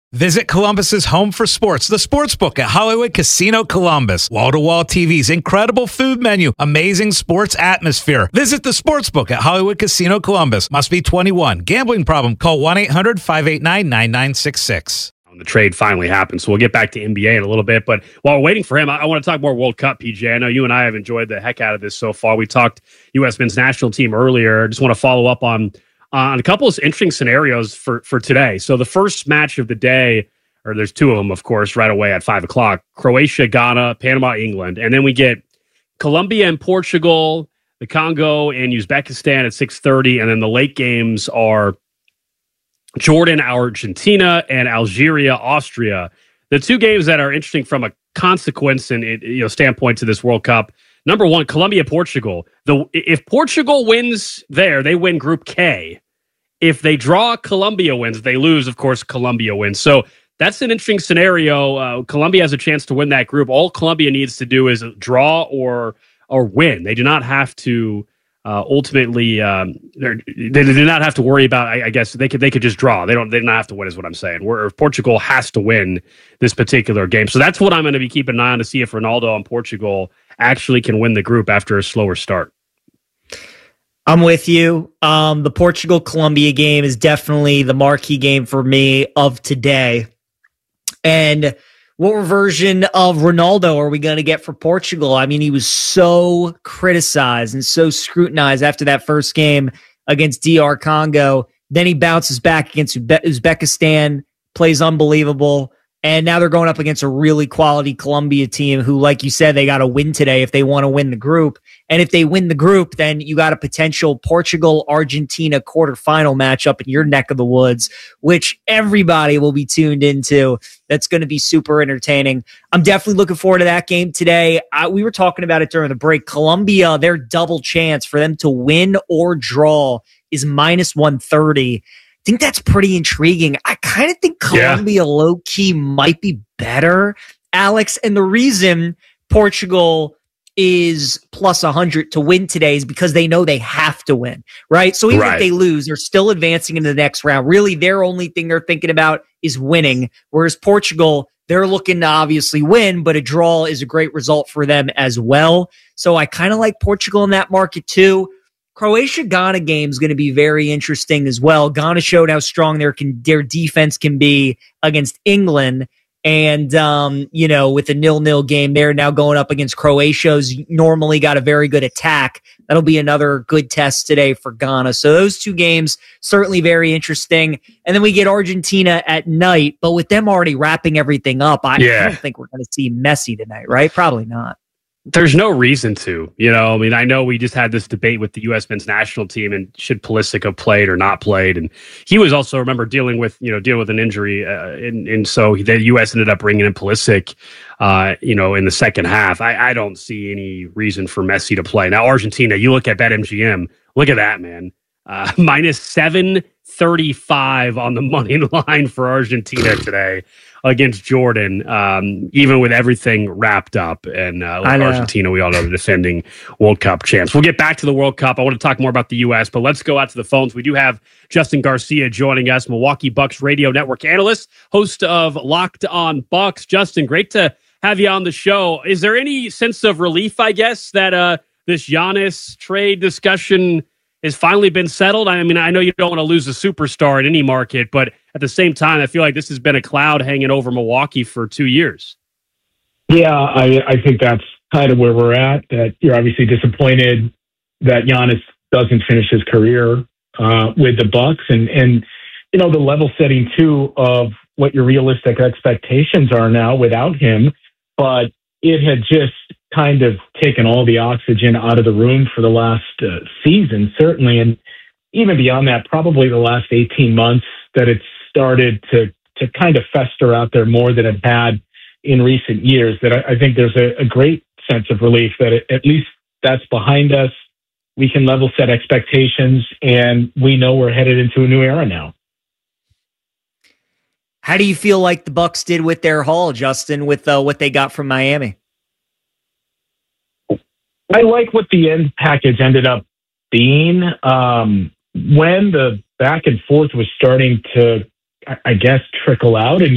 Visit Columbus's home for sports, the Sportsbook at Hollywood Casino Columbus. Wall-to-wall TVs, incredible food menu, amazing sports atmosphere. Visit the Sportsbook at Hollywood Casino Columbus. Must be 21. Gambling problem? Call 1-800-589-9966. The trade finally happened, so we'll get back to NBA in a little bit. But while we're waiting for him, I want to talk more World Cup, PJ. I know you and I have enjoyed the heck out of this so far. We talked U.S. men's national team earlier. I just want to follow up on a couple of interesting scenarios for today. So the first match of the day, or there's two of them, of course, right away at 5 o'clock, Croatia, Ghana, Panama, England. And then we get Colombia and Portugal, the Congo and Uzbekistan at 6:30. And then the late games are Jordan, Argentina, and Algeria, Austria. The two games that are interesting from a consequence and standpoint to this World Cup. Number one, Colombia, Portugal. If Portugal wins there, they win Group K. If they draw, Colombia wins. If they lose, of course, Colombia wins. So that's an interesting scenario. Colombia has a chance to win that group. All Colombia needs to do is draw or win. They do not have to ultimately. They do not have to worry about. I guess they could just draw. They don't have to win, is what I'm saying. Where Portugal has to win this particular game. So that's what I'm going to be keeping an eye on to see if Ronaldo and Portugal actually can win the group after a slower start. I'm with you. The Portugal-Colombia game is definitely the marquee game for me of today. And what version of Ronaldo are we going to get for Portugal? I mean, he was so criticized and so scrutinized after that first game against DR Congo. Then he bounces back against Uzbekistan, plays unbelievable. And now they're going up against a really quality Colombia team who, like you said, they got to win today if they want to win the group. And if they win the group, then you got a potential Portugal-Argentina quarterfinal matchup in your neck of the woods, which everybody will be tuned into. That's going to be super entertaining. I'm definitely looking forward to that game today. We were talking about it during the break. Colombia, their double chance for them to win or draw is minus 130. I think that's pretty intriguing. I kind of think Colombia low-key might be better, Alex. And the reason Portugal is plus 100 to win today is because they know they have to win, right? So even if they lose, they're still advancing into the next round. Really, their only thing they're thinking about is winning. Whereas Portugal, they're looking to obviously win, but a draw is a great result for them as well. So I kind of like Portugal in that market too. Croatia-Ghana game is going to be very interesting as well. Ghana showed how strong their defense can be against England. And, with a 0-0 game, they're now going up against Croatia, who's normally got a very good attack. That'll be another good test today for Ghana. So those two games, certainly very interesting. And then we get Argentina at night, but with them already wrapping everything up, I don't think we're going to see Messi tonight, right? Probably not. There's no reason to, I know we just had this debate with the U.S. men's national team and should Pulisic have played or not played. And he was also, dealing with an injury. And so the U.S. ended up bringing in Pulisic, in the second half. I don't see any reason for Messi to play. Now, Argentina, you look at BetMGM, look at that, man. Minus 735 on the money line for Argentina today against Jordan, even with everything wrapped up. And Argentina, we all know, the defending World Cup champs. We'll get back to the World Cup. I want to talk more about the U.S., but let's go out to the phones. We do have Justin Garcia joining us, Milwaukee Bucks radio network analyst, host of Locked On Bucks. Justin, great to have you on the show. Is there any sense of relief, I guess, that this Giannis trade discussion has finally been settled? I mean, I know you don't want to lose a superstar in any market, but at the same time, I feel like this has been a cloud hanging over Milwaukee for 2 years. Yeah, I think that's kind of where we're at, that you're obviously disappointed that Giannis doesn't finish his career with the Bucks. And the level setting, too, of what your realistic expectations are now without him. But it had just kind of taken all the oxygen out of the room for the last season, certainly. And even beyond that, probably the last 18 months, that it started to kind of fester out there more than it had in recent years. That I think there's a great sense of relief that at least that's behind us. We can level set expectations, and we know we're headed into a new era now. How do you feel like the Bucks did with their haul, Justin, with what they got from Miami? I like what the end package ended up being. When the back and forth was starting to, I guess, trickle out, and